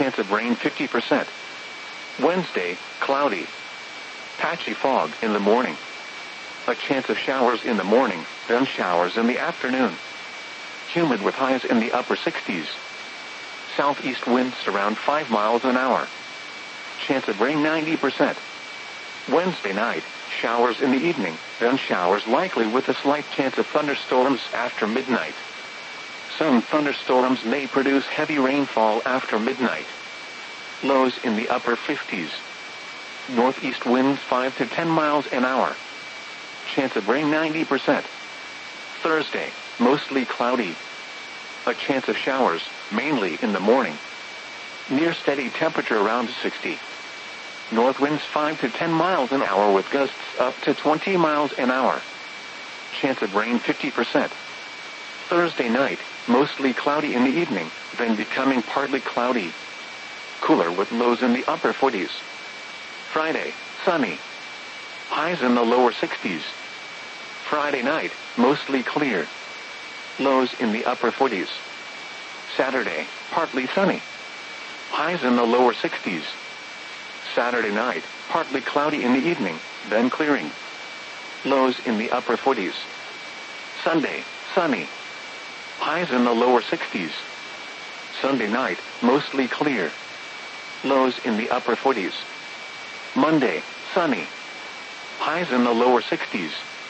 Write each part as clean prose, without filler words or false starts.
chance of rain 50%. Wednesday, cloudy. Patchy fog in the morning. A chance of showers in the morning, then showers in the afternoon. Humid with highs in the upper 60s. Southeast winds around 5 miles an hour. Chance of rain 90%. Wednesday night, showers in the evening, then showers likely with a slight chance of thunderstorms after midnight. Some thunderstorms may produce heavy rainfall after midnight. Lows in the upper 50s. Northeast winds 5 to 10 miles an hour. Chance of rain 90%. Thursday, mostly cloudy. A chance of showers, mainly in the morning. Near steady temperature around 60. North winds 5 to 10 miles an hour with gusts up to 20 miles an hour. Chance of rain 50%. Thursday night, mostly cloudy in the evening, then becoming partly cloudy. Cooler with lows in the upper 40s. Friday, sunny. Highs in the lower 60s. Friday night, mostly clear. Lows in the upper 40s. Saturday, partly sunny. Highs in the lower 60s. Saturday night, partly cloudy in the evening, then clearing. Lows in the upper 40s. Sunday, sunny. Highs in the lower 60s. Sunday night, mostly clear. Lows in the upper 40s. Monday, sunny. Highs in the lower 60s.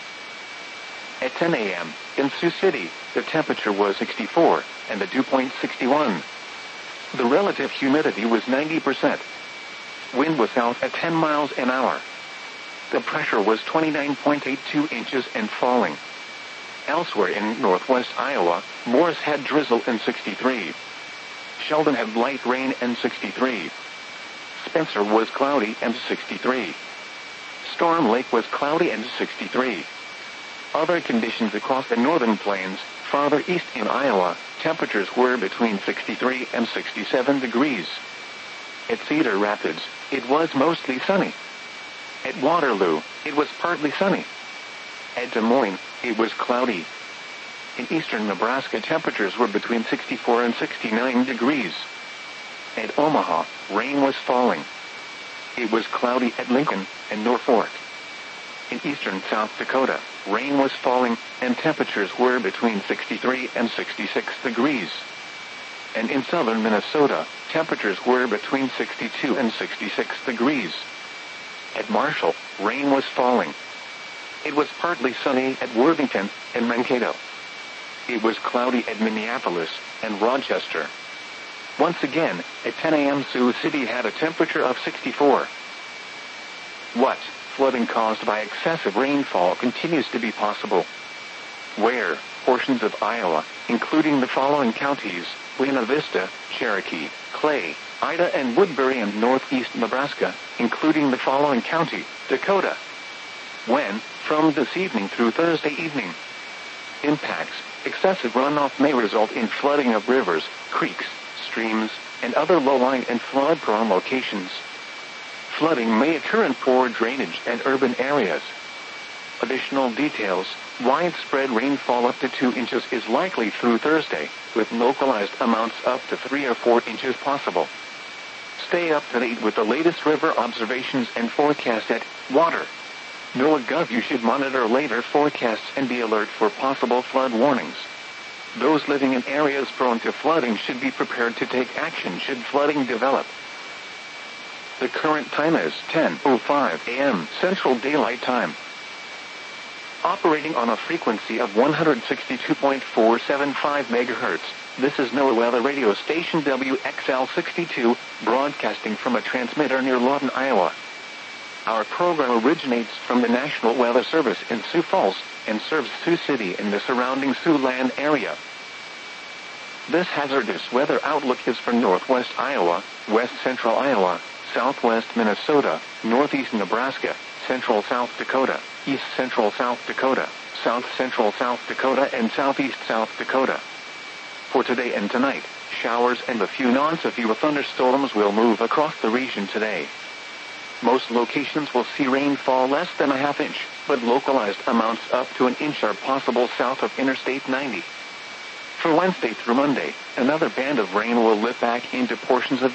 At 10 a.m., in Sioux City, the temperature was 64, and the dew point 61. The relative humidity was 90%. Wind was south at 10 miles an hour. The pressure was 29.82 inches and falling. Elsewhere in northwest Iowa, Morris had drizzle and 63. Sheldon had light rain and 63. Spencer was cloudy and 63. Storm Lake was cloudy and 63. Other conditions across the northern plains, farther east in Iowa, temperatures were between 63 and 67 degrees. At Cedar Rapids, it was mostly sunny. At Waterloo, it was partly sunny. At Des Moines, it was cloudy. In eastern Nebraska, temperatures were between 64 and 69 degrees. At Omaha, rain was falling. It was cloudy at Lincoln and Norfolk. In eastern South Dakota, rain was falling, and temperatures were between 63 and 66 degrees. And in southern Minnesota, temperatures were between 62 and 66 degrees. At Marshall, rain was falling. It was partly sunny at Worthington and Mankato. It was cloudy at Minneapolis and Rochester. Once again, at 10 a.m. Sioux City had a temperature of 64. What? Flooding caused by excessive rainfall continues to be possible. Where? Portions of Iowa, including the following counties: Buena Vista, Cherokee, Clay, Ida and Woodbury, and northeast Nebraska, including the following county: Dakota. When? From this evening through Thursday evening. Impacts: excessive runoff may result in flooding of rivers, creeks, streams, and other low-lying and flood-prone locations. Flooding may occur in poor drainage and urban areas. Additional details: widespread rainfall up to 2 inches is likely through Thursday, with localized amounts up to 3 or 4 inches possible. Stay up to date with the latest river observations and forecast at water.NOAA.gov. You should monitor later forecasts and be alert for possible flood warnings. Those living in areas prone to flooding should be prepared to take action should flooding develop. The current time is 10:05 a.m. Central Daylight Time. Operating on a frequency of 162.475 MHz, this is NOAA Weather Radio Station WXL62, broadcasting from a transmitter near Lawton, Iowa. Our program originates from the National Weather Service in Sioux Falls and serves Sioux City and the surrounding Siouxland area. This hazardous weather outlook is for northwest Iowa, west central Iowa, southwest Minnesota, northeast Nebraska, central South Dakota, east central South Dakota, south central South Dakota, and southeast South Dakota. For today and tonight, showers and a few non-severe thunderstorms will move across the region today. Most locations will see rainfall less than a half inch, but localized amounts up to an inch are possible south of Interstate 90. For Wednesday through Monday, another band of rain will lift back into portions of